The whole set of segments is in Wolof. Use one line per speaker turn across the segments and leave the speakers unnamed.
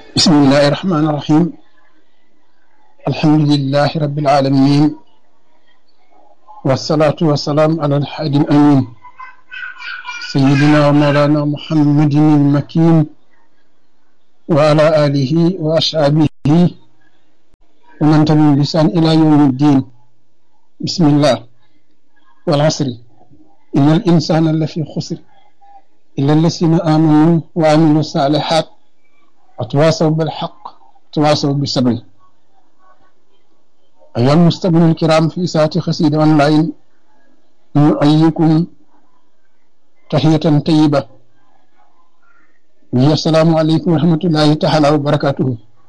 بسم الله الرحمن الرحيم الحمد لله رب العالمين والصلاة والسلام على الحادي الأمين سيدنا ومولانا محمد المكين وعلى آله وأصحابه ومن تبعهم بإحسان إلى يوم الدين. بسم الله والعصر إن الإنسان لفي خسر إلا الذين آمنوا وعملوا الصالحات وتواصوا بالحق وتواصوا بالصبر. أيها المستمعون الكرام في ساعة قصيدة أونلاين نؤيكم تحية طيبة وهي السلام عليكم ورحمة الله تعالى وبركاته.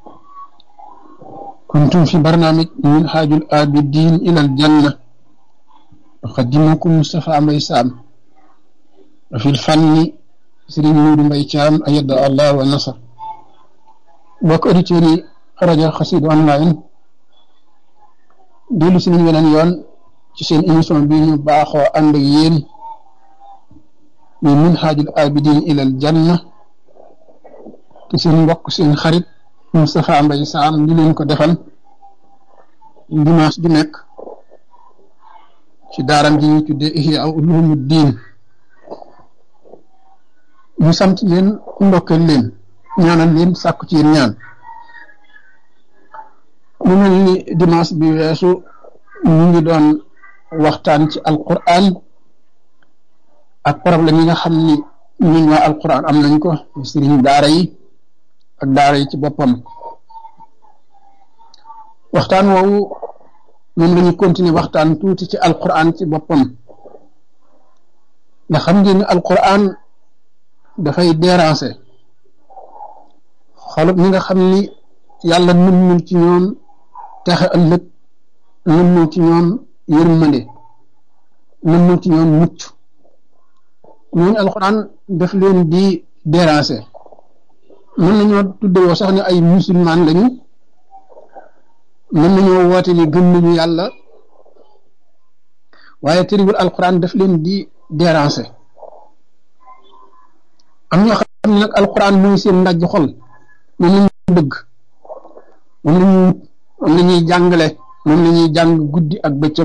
كنتم في برنامج منهاج العابدين إلى الجنة أقدمكم مصطفى مباي سام وفي الفن سيرين نور مباي تيام أيد الله والنصر. mbokk auditeurs yi rajo Xassida online dellu si nañu weneen yoon ci seen émission bi ñu baaxoo ànd ak yéen muy minhajul abidin ilal janna te seen mbokk seen xarit Moustapha Mbaye Sam di leen ko defal dimanche bi nekk ci daaram ji ñu tuddee Ihya Ulumuddin. ñu sant leen ndokkeel leen ñaanal leen sàkku ci yéen ñaan. mu mel ni dimanche bi weesu ñu ngi doon waxtaan ci alquran ak problème yi nga xam ni ñun waa alquran am nañ ko sëriñ daara yi ak daara yi ci boppam. waxtaan woowu moom lañu continuer waxtaan tuuti ci alquran ci boppam ndax xam ngeen ni alquran dafay déranger xolub ñi nga xam ni yàlla nëmmul ci ñoom texe ëllëg, nëmmul ci ñoom yërmande, nëmmul ci ñoom mucc. ñooñu alxuraan daf leen di déranger. mën nañoo tuddewoo sax ne ay musulman lañu, mën nañoo woote ni gëm nañu yàlla, waaye tëriwul alxuraan daf leen di déranger. am ñoo xam ne nag alxuraan mooy seen ndajj xol, moom lañuy bëgg, moom lañuy wut, moom lañuy jàngale, moom lañuy jàng guddi ak bëccëg.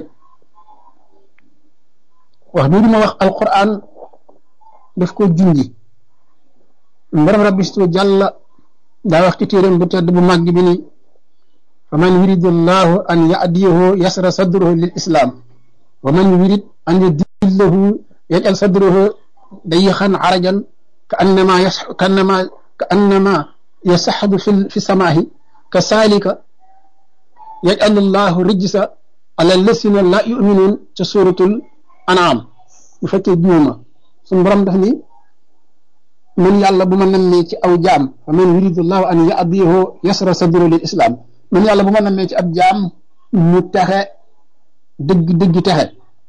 wax bii ma wax alquran daf ko junji. mbaram rabbi stu jàlla daa wax ci téeréem bu tedd bu màgg bi ni fa man yuridu llahu an yahdiyahu yasra sadruhu lil islam wa man yurid an yudillahu yajal sadruhu dayixan arajan ka annama yasaxadu fi samaahi kasaalika yaj'alu llahu rijsa ala lasina la yuminuun ca suratul an'am. bu fekkee juuma suñu borom daf ni man yàlla bu ma nammee ci aw jaam fa man yuridu llahu an yahdiyahu yasra sadru lil islam, man yàlla bu ma nammee ci ab jaam mu texe dëgg texe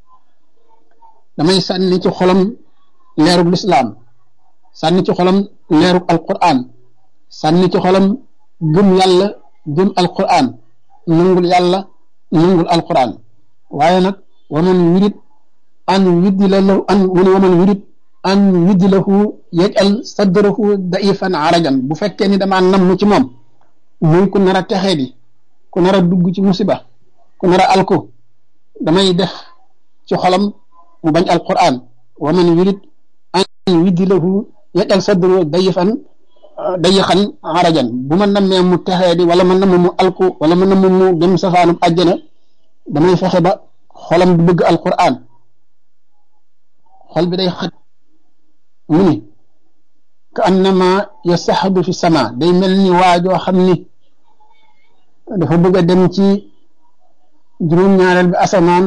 damay sànni ci xolam leerug lislaam, sànni ci xolam leerug alquran, sànni ci xolam gëm yàlla gëm alquran, nangul yàlla nangul alquran. waaye nag waman yurid an yuddilahu yaj'al sadrahu da'ifan arajan. bu fekkee ni damaa namm ci moom muy ku nar a texee di, ku nar a dugg ci musiba, ku nar a alko, damay def ci xolam mu bañ alquran. waman yurid an yuddilahu yaj'al sadrahu dayixan arajan. bu ma nammee mu texee di wala ma namm mu alku wala ma namm mu dem safaanum àjjana, damay fexe ba xolam du bëgg alquran, xol bi day xat. mu ni ka annama yasaxadu fi sama, day mel ni waajoo xam ni dafa bëgg a dem ci juróom-ñaareel bi asamaan,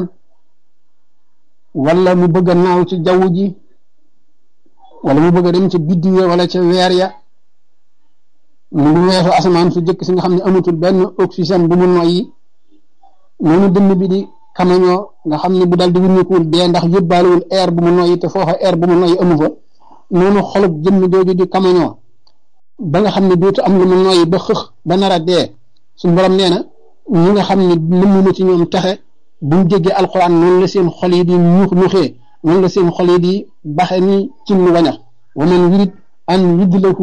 wala mu bëgg a naaw ci jaww ji, wala mu bëgg a dem ca biddiw ya wala ca weer ya. mu ngi weesu asamaan su jëkk si nga xam ne amatul benn oxygène bu mu noyyi, noonu dënn bi di kamañoo nga xam ne bu dal di wuññikuwul dee ndax yóbbaalewul air bu mu noyyi te foofa air bu mu noyyi amu fa. noonu xolub jëmm jooju di kamañoo ba nga xam ne dootu am lu mu noyyi ba xëx ba nar a dee. suñu borom nee na ñi nga xam ne nëmm na ci ñoom texe buñ jéggee alquran noonu la seen xol yi di ñuuxee, noonu la seen xol yi di baxe ni ci lu wañax. wa man yurid an yudlahu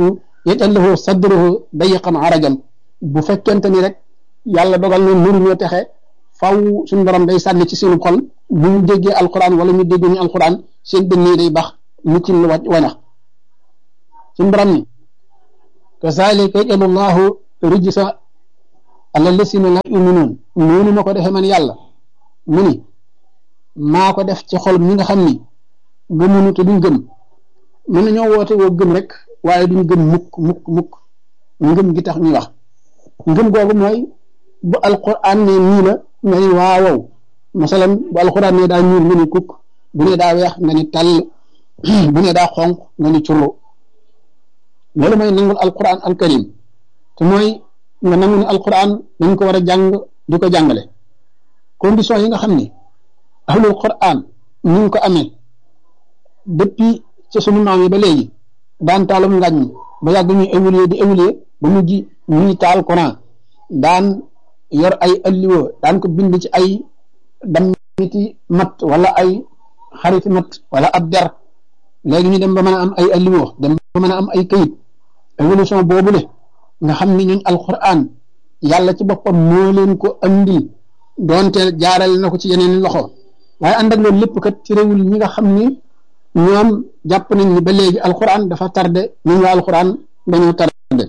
yaj'al lahu sadruhu dayiqan arajan bu fekkente ni rek yàlla dogal na mënuñoo texe faw suñu borom day sànni ci seenu xol bu ñu déggee alquran wala ñu dégg ñu alquran seen dënn yi day bax mu ci wanax suñu borom ni kazalika yaj'alu llahu rijsa ala lasina la yuminuun noonu ma ko defee man yàlla mu ni maa ko def ci xol ñi nga xam ni gëmunu te duñ gëm mën nañoo woote woo gëm rek waaye duñ gëm mukk ngëm gi tax ñuy wax ngëm googu mooy bu alquran ne nii la nga ni waaw masalan bu alquran ne daa ñuul nga ni kukk bu ne daa weex nga ni tàll bu ne daa xonq nga ni curlu loolu mooy nangul alquran alkarim te mooy nga nangu ni alquran dañ ko war a jàng di ko jàngale condition yi nga xam ni ahlul quran ñu ngi ko amee depuis ci sunu maam yi ba léegi daan taalum ngàññ ba yàgg ñuy évoluer ba mujj ñuy taal Quran daan yor ay alliwo daan ko bind ci ay dammiti mat wala ay xariti mat wala ab der léegi ñu dem ba mën a am ay alliwo dem ba mën a am ay kayit évolution boobule nga xam ni ñooñ alquran yàlla ci boppam moo leen ko andil doonte jaarale na ko ci yeneen loxo waaye ànd ak loolu lépp kat ci réewul ñi nga xam ni ñoom jàpp nañ ni ba léegi alquran dafa tardé ñun waa alquran dañoo tardé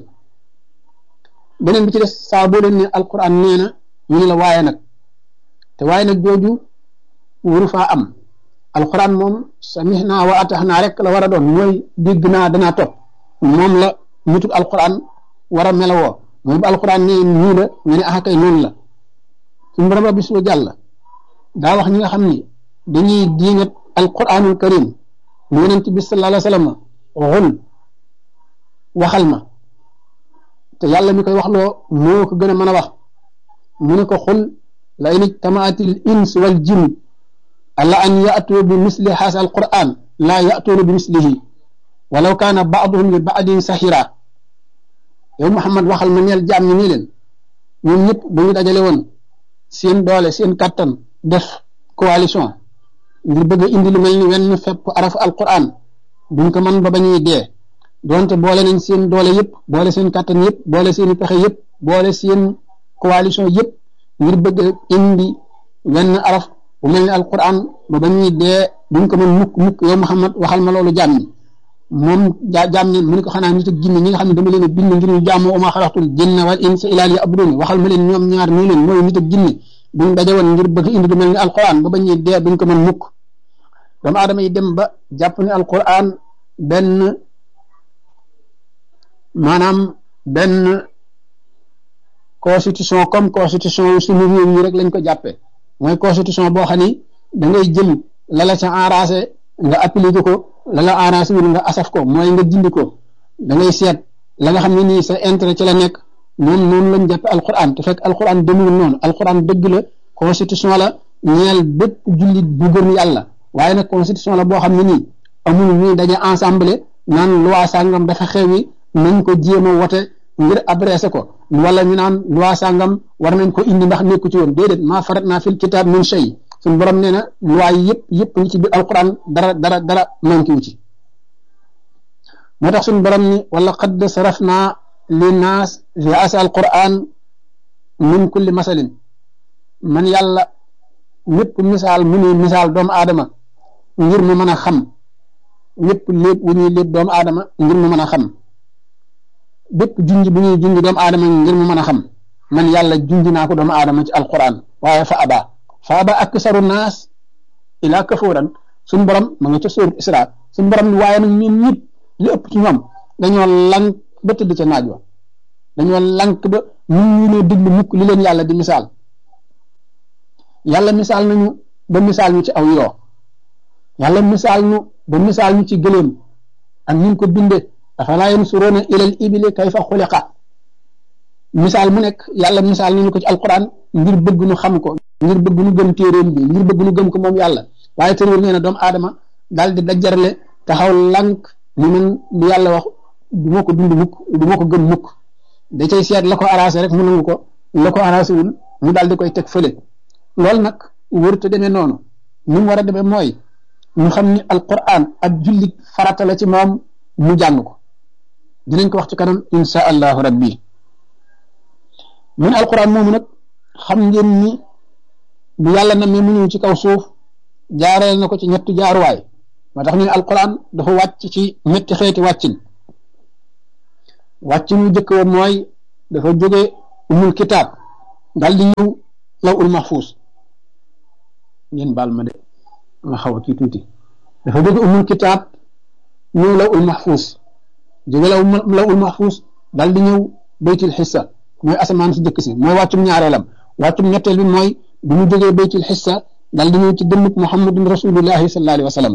beneen bi ci des saa boo leen ne alquran nee na ñu ne la waaye nag jooju wuru faa am alquran moom samihna wa atahna rek la war a doon mooy dégg naa danaa topp moom la nitul alquran war a melawoo mooy bu alquran nee nii la ñu ne ah kay noonu la suñu borom rabbi su jàll daa wax ñi nga xam ni dañuy diingat alquranul karim mu yonent bi sallallahu alayhi wa sallam xul waxal ma te yàlla mi koy wax loo moo ko gën a mën a wax mu ne ko xul la in ijtamaatil ins wal jinn ala an ya'tu bi misli haasa alquran laa ya'tuuna bi mislihi walaw kaana ba'duhum li ba'din sahira yow Muhammad waxal ma neel jaam ñi nii leen ñoom ñëpp bu ñu dajale woon seen doole seen kattan def coalition ngir bëgg a indi lu mel ni wenn fepp arafu alquran duñ ko mën ba bañuy dee donte boole nañ seen doole yëpp boole seen kattan yëpp boole seen pexe yëpp boole seen coalition yëpp ngir bëgg a indi wenn araf bu mel ni alquran ba bañuy dee duñ ko mën mukk yow Muhammad waxal ma loolu jaam ñi moom jaam ñi mu ne ko xanaa nit ak jinne ñi nga xam ne dama leen a bind ngir ñu jaamu wa maa xalaqtul jinna wal insa illaa liya'buduun waxal ma leen ñoom ñaar nii leen mooy nit ak jinne buñ daje woon ngir bëgg indi lu mel ni alquran ba bañuy dee duñ ko mën mukk doomu aadama yi dem ba jàpp ne alquran benn constitution comme constitution suñu réew yi rek lañ ko jàppee mooy constitution boo xam ni da ngay jël la la ca arrangé nga appliqué ko la la arrangé wul nga asaf ko mooy nga dindi ko da ngay seet la nga xam ne nii sa intérêt ci la nekk noonu lañ jàppe alquran te fekk alquran demul noonu alquran dëgg la constitution la ñeel bépp jullit bu gëm yàlla waaye nag constitution la boo xam ne nii amul ñuy daje ensemble naan loi sàngam dafa xewi nañ ko jéem a wote ngir adressé ko wala ñu naan loi sàngam war nañ ko indi ndax nekku ci woon déedéet maa farat naa fil kitaab min shay suñu borom nee na loi yi yëpp ñi ci biir alquran dara manqué wu ci moo tax suñu borom ni wala qad sarafna linnaas fi asa alquran min kulli masalin man yàlla ñëpp misaal mu ni misaal doomu aadama ngir mu mën a xam ñëpp lépp wu ñuy lépp doomu aadama ngir mu mën a xam bépp junj bu ñuy junj doomu aadama ngir mu mën a xam man yàlla junj naa ko doomu aadama ci alquran waaye fa aba aksaru naas ila kafuran suñu borom ma nga ca sóoru Isra suñu borom ni waaye nag ñun ñëpp li ëpp ci ñoom dañoo lank ba tëdd ca naaj wa dañoo lank ba ñu ne déglu mukk li leen yàlla di misaal yàlla misaal nañu ba misaal ñu ci aw yoo yàlla misaal ñu ba misaal ñu ci gëléem ak ñu ko bindee afalaa yansuruuna ilal ibili kayfa xuliqa misaal mu nekk yàlla misaal nañu ko ci alquran ngir bëgg nu xam ko ngir bëgg nu gëm téeréem bi ngir bëgg nu gëm ko moom yàlla waaye tëréwul nee na doomu aadama daal di dajjarle taxaw lank ni man li yàlla wax du ma ko dund mukk du ma ko gëm mukk da cay seet la ko arrangé rek mu nangu ko la ko arrangé wul mu daal di koy teg fële loolu nag wërta demee noonu ni mu war a demee mooy ñu xam ni alquran ak jullit farata la ci moom mu jàng ko dinañ ko wax ci kanam insha allahu rabbi mun alquran moomu nag xam ngeen ni bu yàlla na mi mu ñëw ci kaw suuf jaareel na ko ci ñetti jaaruwaay moo tax ñu ne alquran dafa wàcc ci ñetti xeeti wàccin wàccin wu jëkk wa mooy dafa jóge umul kitaab dal di ñëw law ul mahfuus ngeen baal ma de ma xaw a kii tuuti dafa jóge umul kitaab ñëw law ul mahfuus jóge law ul mahfuus dal di ñëw baytul xissa mooy asamaan si jëkk si mooy wàccum ñaareelam wàccum ñetteel bi mooy bi mu jógee baytul xissa dal di ñëw ci dënnub muhammadun rasulullahi sallallahu alayhi wa sallam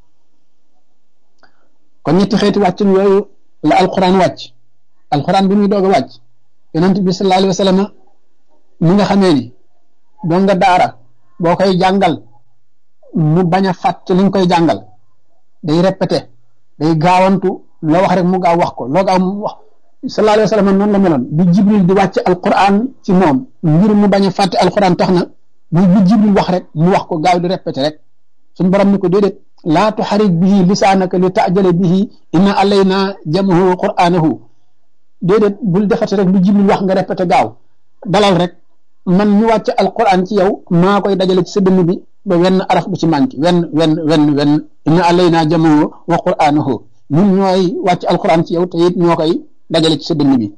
kon ñetti xeeti wàccum yooyu la alquran wàcc alquran bi muy doog a wàcc yonent bi sallallahu alayhi wa sallam mi nga xamee ni doon nga daara boo koy jàngal mu bañ a fàtte li nga koy jàngal day répété day gaawantu loo wax rek mu gaaw wax ko loo gaaw mu wax sallallahu alayhi wa sallam noonu la meloon bi jibril di wàcc alquran ci moom ngir mu bañ a fàtte alquran tax na bi jibril wax rek mu wax ko gaaw di répété rek suñ borom ni ko déedéet laa tuxarik bihi lisaanaka li taajale bihi inna alayna jamahu wa qur'anahu déedéet bul defate rek lu jibril wax nga répété gaaw dalal rek man ñu wàcc alquran ci yow maa koy dajale ci sa dënn bi ba wenn araf bu ci manqué wenn inna alayna jamahu wa qur'anahu ñun ñooy wàcc alquran ci yow te it ñoo koy dajale ci sa dënn bi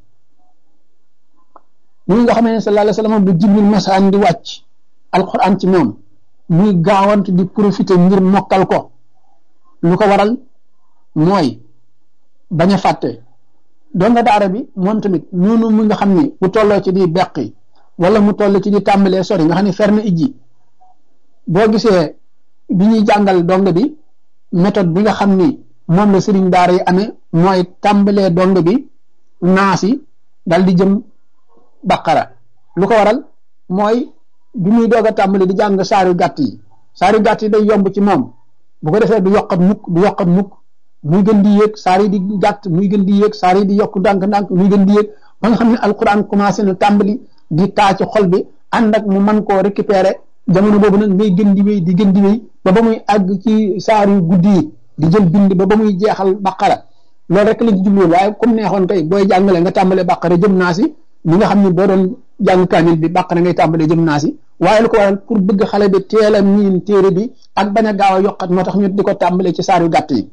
ñu nga xamee ne sallallahu alayhi wa sallam bu jibril masaan di wàcc alquran ci moom muy gaawant di profiter ngir mokkal ko lu ko waral mooy bañ a fàtte doon nga daara bi moom tamit noonu mu nga xam ni bu tolloo ci di beqi wala mu toll ci di tàmbalee sori nga xam ne fer na ijji boo gisee bi ñuy jàngal dong bi méthode bi nga xam ni moom la sëriñ daara yi amee mooy tàmbalee dong bi naasi dal di jëm baqara lu ko waral mooy bi muy doog a tàmbali di jàng saari gàtt yi day yomb ci moom bu ko defee du yokkat mukk muy gën di yéeg saar yi di gàtt muy gën di yéeg saar yi di yokk ndànk muy gën di yéeg ba nga xam ne alquran commencé na tàmbali di taa ci xol bi ànd ak mu mën koo récupérer jamono boobu nag ngay gën di wéy di gën di wéy ba muy àgg ci saar yu guddi yi di jël bind ba muy jeexal baqara loolu rek lañ ci jublu waaye comme neexoon tey booy jàngale nga tàmbalee baqara jëm naa si li nga xam ne boo doon jàng kaamil bi baqara ngay tàmbalee jëm naa si waaye lu ko waral pour bëgg xale bi teel a miin téere bi ak bañ a gaaw a yokkat moo tax ñu di ko tàmbalee ci saar yu gàtt yi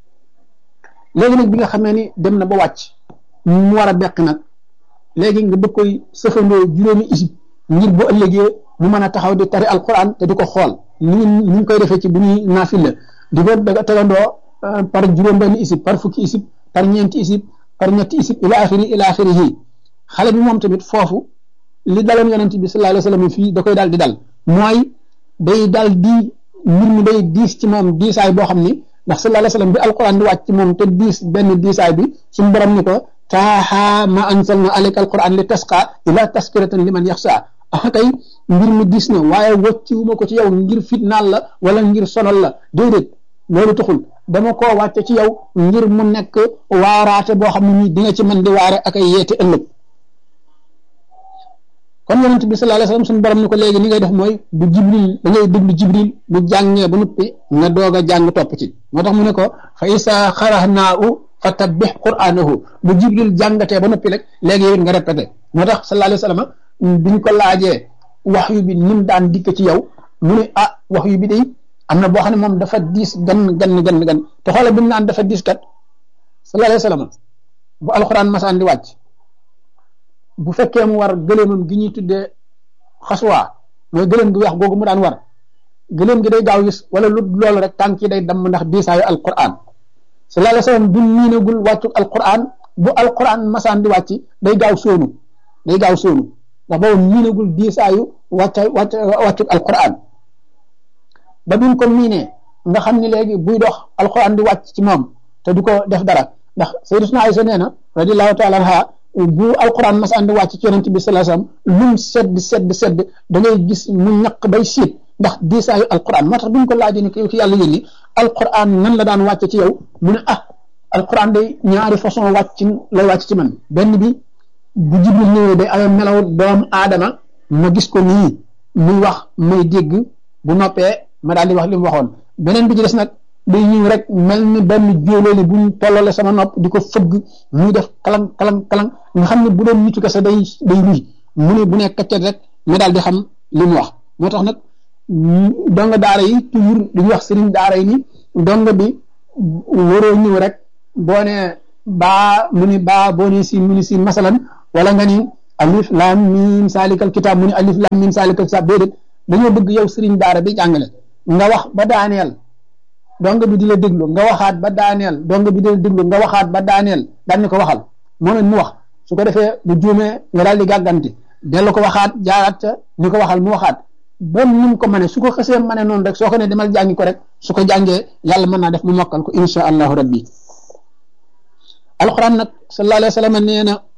léegi nag bi nga xamee ni dem na ba wàcc mu war a bekk nag léegi nga bëgg koy sëfandoo juróomi isib ngir bu ëllëgee mu mën a taxaw di tari alquran te di ko xool ni ñu koy defee ci bu ñuy naafila di ko tegandoo par juróom benn isib par fukki isib par ñeenti isib par ñetti isib ila axirihi xale bi moom tamit foofu li daloon yonent bi sallallahu alayhi wa sallam fii da koy daal di dal mooy day daal di mbir mi day diis ci moom diisaay boo xam ni ndax sallallahu alayhi wa sallam bi alquran di wàcc ci moom te diis benn diisaay bi suñu borom ni ko taaha ma anzalna alayka alquran li tasqa ila taskiratan liman yaxsa tey mbir mi diis na waaye wàcciwuma ko ci yow ngir fitnaal la wala ngir sonal la déedéet loolu taxul dama koo wàcce ci yow ngir mu nekk waaraate boo xam ne nii di nga ci mën di waare ak ay yeete ëllëg kon yonent bi sallallahu alayhi wasallam suñu borom ni ko léegi ni ngay def mooy bu jibril da ngay déglu jibril bu jàngee ba noppi nga doog a jàng topp ci moo tax mu ne ko fa isa xarahnaahu fa tabbih qur'anahu bu jibril jàngatee ba noppi rek léegi yow nga répété moo tax sallallahu alayhi wasallam biñ ko laajee wax yu bi nim daan dikk ci yow mu ne wax yu bi day am na boo xam ne moom dafa diis gan te xoolal bi mu naan dafa diis kat sallallahu alayhi wasallam bu alxuraan masaan di wàcc bu fekkee mu war gëléemam gi ñuy tuddee xaswaa mooy gëléem gi weex googu mu daan war gëléem gi day gaaw gis wala lu loolu rek tànk yi day damm ndax diisaayu alquran sallallahu alayhi wasallam bu miinagul wàccu alquran bu alquran masaan di wàcc day gaaw sóonu ndax boobu miinagul diisaayu wàccu alquran ba bi mu ko miinee nga xam ni léegi buy dox alquran di wàcc ci moom te du ko def dara ndax sayyidatuna Aysa nee na radiyallahu ta'ala anha bu alquran masaan di wàcc ci yonent bi sallallahu alayhi wasallam lum sedd da ngay gis mu ñaq bay siit ndax diisaayu alquran moo tax bi ñu ko laajee ni ko yow ki yàlla yónni alquran nan la daan wàcc ci yow mu ne alquran day ñaari façon lay wàcc ci man benn bi bu jibril ñëwee day amee melaw doomu aadama ma gis ko nii muy wax may dégg bu noppee ma daal di wax li mu waxoon beneen bi ci des nag day ñëw rek mel ni benn jóolóoli buñ tollale sama nopp di ko fëgg muy def kalang kalang kalang nga xam ne bu doon nitu kese day ruy mu ne bu nekk kaccet rek nga daal di xam li mu wax. moo tax nag donga daara yi toujours dañuy wax sëriñ daara yi ni donga bi waroo ñëw rek boo ne baa mu ni baa boo ne siin mu ni siin masalan wala nga ni alif lam mim salikal kitab mu ni alif lam mim salikal kitab déedéet dañoo bëgg yow sëriñ daara bi jàngale nga wax ba daaneel donga bi di la déglu nga waxaat ba daaneel donga bi di la déglu nga waxaat ba daaneel daan ni ko waxal moom it mu wax su ko defee bu juumee nga daal di gàgganti dellu ko waxaat jaaraat ca ni ko waxal mu waxaat ba mu ko mëne su ko xasee mëne noonu rek soo ko ne demal jàngi ko rek su ko jàngee yàlla mën naa def mu mokkal ko insha allahu rabbi alquran nag sallallahu alayhi wa sallam nee na